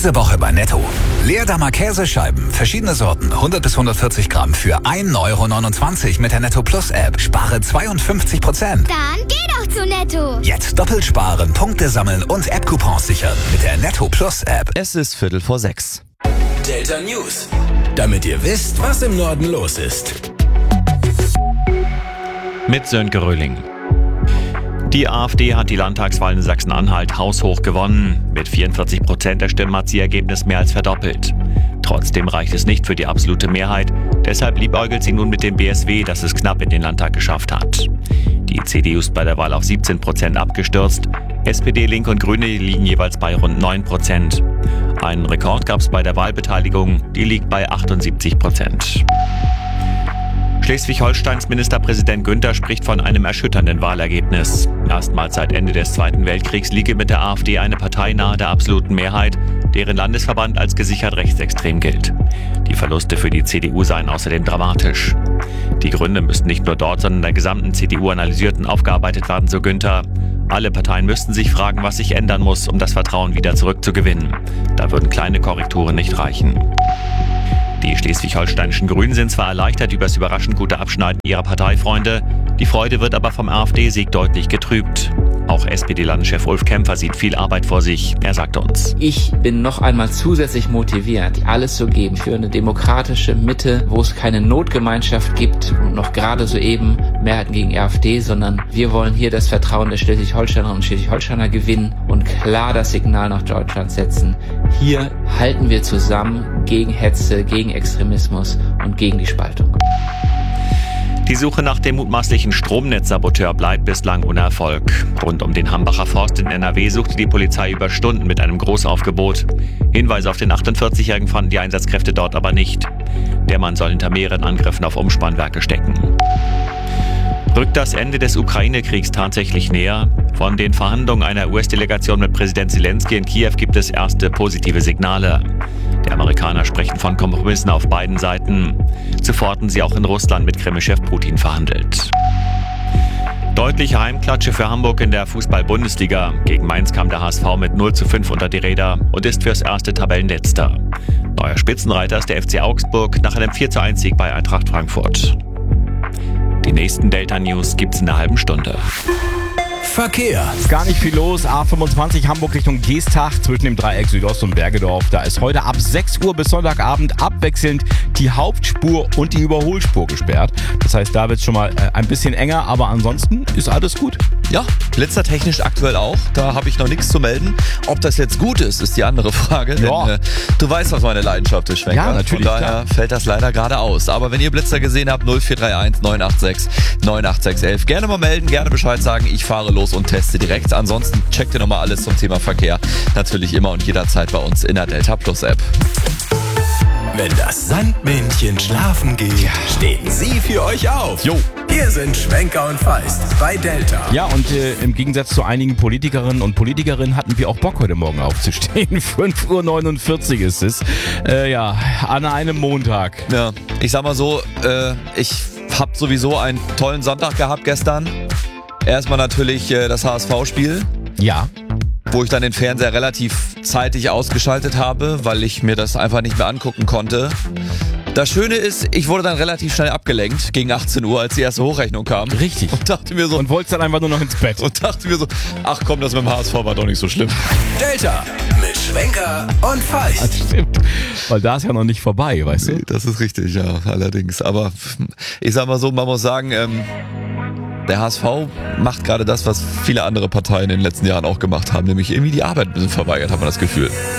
Diese Woche bei Netto. Leerdammer Käsescheiben, verschiedene Sorten, 100 bis 140 Gramm für 1,29 € mit der Netto Plus App. Spare 52%. Dann geh doch zu Netto. Jetzt doppelt sparen, Punkte sammeln und App-Coupons sichern mit der Netto Plus App. Es ist 5:45. Delta News. Damit ihr wisst, was im Norden los ist. Mit Sönke Röhling. Die AfD hat die Landtagswahl in Sachsen-Anhalt haushoch gewonnen. Mit 44% der Stimmen hat sie ihr Ergebnis mehr als verdoppelt. Trotzdem reicht es nicht für die absolute Mehrheit. Deshalb liebäugelt sie nun mit dem BSW, das es knapp in den Landtag geschafft hat. Die CDU ist bei der Wahl auf 17% abgestürzt. SPD, Linke und Grüne liegen jeweils bei rund 9%. Einen Rekord gab es bei der Wahlbeteiligung, die liegt bei 78%. Schleswig-Holsteins Ministerpräsident Günther spricht von einem erschütternden Wahlergebnis. Erstmals seit Ende des Zweiten Weltkriegs liege mit der AfD eine Partei nahe der absoluten Mehrheit, deren Landesverband als gesichert rechtsextrem gilt. Die Verluste für die CDU seien außerdem dramatisch. Die Gründe müssten nicht nur dort, sondern in der gesamten CDU analysiert und aufgearbeitet werden, so Günther. Alle Parteien müssten sich fragen, was sich ändern muss, um das Vertrauen wieder zurückzugewinnen. Da würden kleine Korrekturen nicht reichen. Die schleswig-holsteinischen Grünen sind zwar erleichtert über das überraschend gute Abschneiden ihrer Parteifreunde, die Freude wird aber vom AfD-Sieg deutlich getrübt. Auch SPD-Landeschef Ulf Kämpfer sieht viel Arbeit vor sich. Er sagt uns: Ich bin noch einmal zusätzlich motiviert, alles zu geben für eine demokratische Mitte, wo es keine Notgemeinschaft gibt und noch gerade soeben Mehrheiten gegen AfD, sondern wir wollen hier das Vertrauen der Schleswig-Holsteinerinnen und Schleswig-Holsteiner gewinnen und klar das Signal nach Deutschland setzen. Hier halten wir zusammen gegen Hetze, gegen Extremismus und gegen die Spaltung. Die Suche nach dem mutmaßlichen Stromnetzsaboteur bleibt bislang ohne Erfolg. Rund um den Hambacher Forst in NRW suchte die Polizei über Stunden mit einem Großaufgebot. Hinweise auf den 48-Jährigen fanden die Einsatzkräfte dort aber nicht. Der Mann soll hinter mehreren Angriffen auf Umspannwerke stecken. Rückt das Ende des Ukraine-Kriegs tatsächlich näher? Von den Verhandlungen einer US-Delegation mit Präsident Zelensky in Kiew gibt es erste positive Signale. Die Amerikaner sprechen von Kompromissen auf beiden Seiten. Zuvor hatten sie auch in Russland mit Kreml-Chef Putin verhandelt. Deutliche Heimklatsche für Hamburg in der Fußball-Bundesliga. Gegen Mainz kam der HSV mit 0:5 unter die Räder und ist fürs erste Tabellenletzter. Neuer Spitzenreiter ist der FC Augsburg nach einem 4:1-Sieg bei Eintracht Frankfurt. Die nächsten Delta News gibt's in einer halben Stunde. Verkehr. Ist gar nicht viel los. A25 Hamburg Richtung Geestach zwischen dem Dreieck Südost und Bergedorf. Da ist heute ab 6 Uhr bis Sonntagabend abwechselnd die Hauptspur und die Überholspur gesperrt. Das heißt, da wird es schon mal ein bisschen enger, aber ansonsten ist alles gut. Ja, blitzertechnisch aktuell auch. Da habe ich noch nichts zu melden. Ob das jetzt gut ist, ist die andere Frage. Ja. Denn du weißt, was meine Leidenschaft ist, Schwenker. Ja, natürlich, von daher fällt das leider gerade aus. Aber wenn ihr Blitzer gesehen habt, 0431 986 98611. Gerne mal melden, gerne Bescheid sagen. Ich fahre los und teste direkt. Ansonsten checkt ihr nochmal alles zum Thema Verkehr. Natürlich immer und jederzeit bei uns in der Delta Plus App. Wenn das Sandmännchen schlafen geht, stehen sie für euch auf. Jo. Hier sind Schwenker und Feist bei Delta. Ja, und im Gegensatz zu einigen Politikerinnen und Politikerinnen hatten wir auch Bock, heute Morgen aufzustehen. 5:49 Uhr ist es. An einem Montag. Ja, ich sag mal so, ich habe sowieso einen tollen Sonntag gehabt gestern. Erstmal natürlich das HSV-Spiel. Ja. Wo ich dann den Fernseher relativ zeitig ausgeschaltet habe, weil ich mir das einfach nicht mehr angucken konnte. Das Schöne ist, ich wurde dann relativ schnell abgelenkt gegen 18 Uhr, als die erste Hochrechnung kam. Richtig. Und dachte mir so, Und wolltest dann einfach nur noch ins Bett. und dachte mir so, ach komm, das mit dem HSV war doch nicht so schlimm. Delta mit Schwenker und Feist. Das stimmt. Weil da ist ja noch nicht vorbei, weißt du? Das ist richtig, ja, allerdings. Aber ich sag mal so, man muss sagen, der HSV macht gerade das, was viele andere Parteien in den letzten Jahren auch gemacht haben, nämlich irgendwie die Arbeit ein bisschen verweigert, hat man das Gefühl.